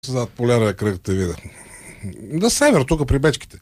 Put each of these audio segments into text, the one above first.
зад полярния кръг те видя. На север, тук при бечките.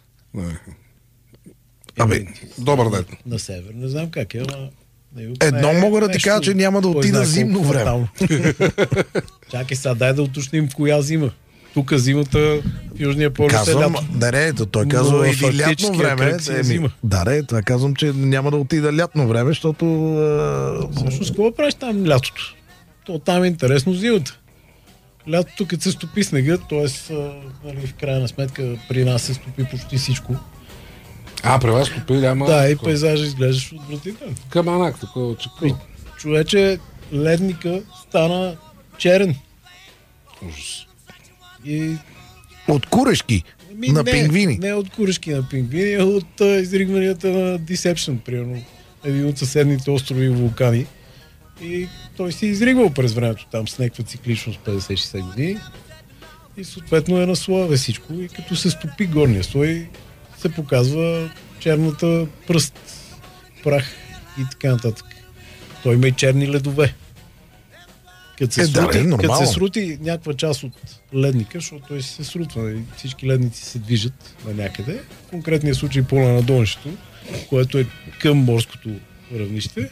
Добър ден. На север, не знам как е, но... Едно мога да ти кажа, че няма да отида зимно време. Чакай сега, дай да уточним в коя зима. Тук зимата в Южния полюс е лято. Той казва и лятно време. Това казвам, че няма да отида лятно време, защото... Всъщност, какво правиш там лятото? То там е интересно зимата. Лятото, като се стопи снега, т.е. в крайна сметка при нас се стопи почти всичко. При вас стопи няма... Да, и пейзажа изглеждаш отвратително. Каманак, такова очаква. Човече, ледника стана черен. Ужас. И... От курешки на пингвини. Не от курешки на пингвини, а от изригванията на Deception, примерно. Един от съседните острови и вулкани. И той си изригвал през времето там с някаква цикличност 50-60 години. И съответно е на слоеве всичко. И като се стопи горния слой, се показва черната пръст, прах и така нататък. Той има и черни ледове. Като се срути някаква част от ледника, защото той се срутва и всички ледници се движат на някъде. В конкретния случай пола на донището, което е към морското равнище.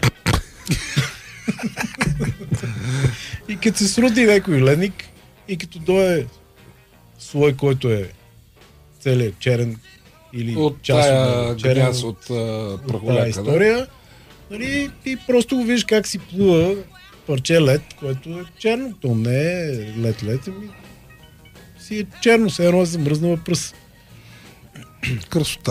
И като се срути някой ледник и като дойде слой, който е целият черен или от част от черен от тази история, нали, ти просто го виждаш как си плува парче лед, което е черно. То не е лед, си е черно, все едно е замръзнала пръст. Красота.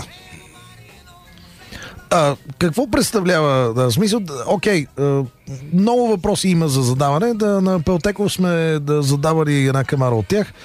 Какво представлява? Смисъл, много въпроси има за задаване. На Пелтеков сме задавали една камара от тях.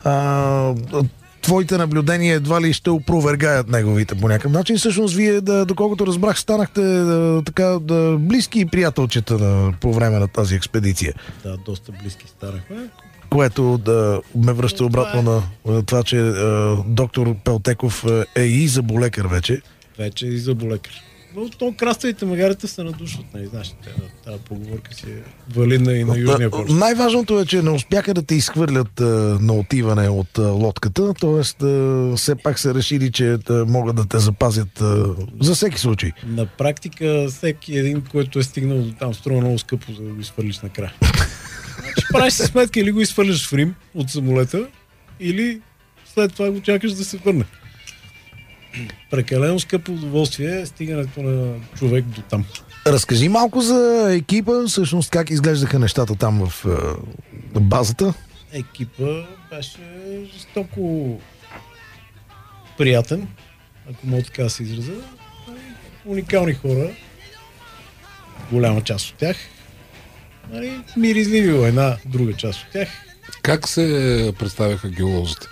Твоите наблюдения едва ли ще опровергаят неговите по някакъв начин. Всъщност, вие, доколкото разбрах, станахте близки приятелчета по време на тази експедиция. Да, доста близки станахме. Което ме връща обратно на това, че доктор Пелтеков е и заболекар вече. Вече и заболекар. Но то краставите магарите се надушват, не знаеш, тази поговорка си е валидна и на Южния полюс. Най-важното е, че не успяха да те изхвърлят на отиване от лодката, т.е. все пак са решили, че могат да те запазят за всеки случай. На практика всеки един, който е стигнал до там, струва много скъпо, за да го изхвърлиш накрая. Значи правиш си сметка, или го изхвърляш в Рим от самолета, или след това го чакаш да се върне. Прекалено скъпо удоволствие е стигането на човек до там. Разкажи малко за екипа, всъщност как изглеждаха нещата там в базата. Екипа беше жестоко приятен, ако мога така да се изразя. Уникални хора, голяма част от тях. Миризливи една друга част от тях. Как се представяха геолозите?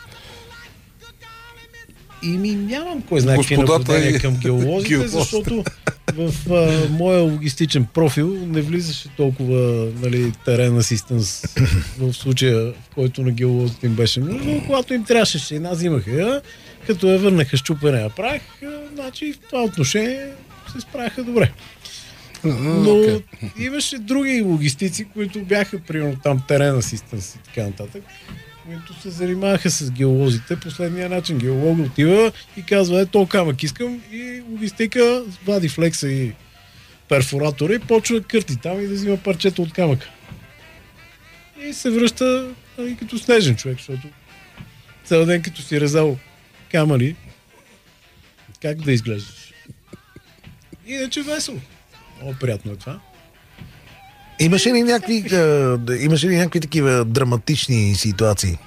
Нямам кой знае какви наблюдения към геолозите, защото в моя логистичен профил не влизаше толкова терен асистенс в случая, в който на геолозите им беше нужно. Когато им трябваше, една взимаха, като я върнаха щупене прах, значи в това отношение се справяха добре. Но имаше други логистици, които бяха примерно там терен асистенс и така нататък, които се занимаваха с геолозите последния начин. Геолог отива и казва, то камък искам, и логистика вади флекса и перфоратора и почва да кърти там и да взима парчета от камъка. И се връща като снежен човек, защото цял ден като си резал камъни, как да изглеждаш. Иначе весело. Много приятно е това. Имаше ли някакви такива драматични ситуации?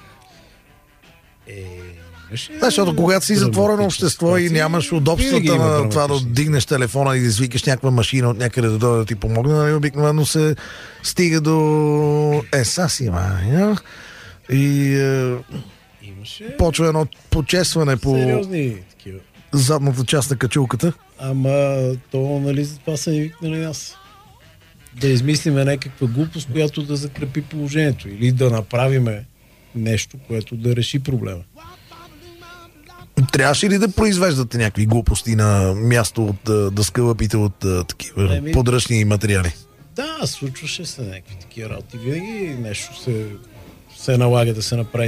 Защото когато си затворено общество и нямаш удобствата на това да дигнеш телефона и да извикаш някаква машина от някъде да дойде да ти помогне, обикновено се стига до и почва едно почесване по задната част на качулката. Ама то, за това са ни викнали нас. Да измислиме някаква глупост, която да закрепи положението, или да направиме нещо, което да реши проблема. Трябваше ли да произвеждате някакви глупости на място от да скълъпите от такива подръчни материали? Да, случваше се някакви такива работи. Винаги нещо се се налага да се направи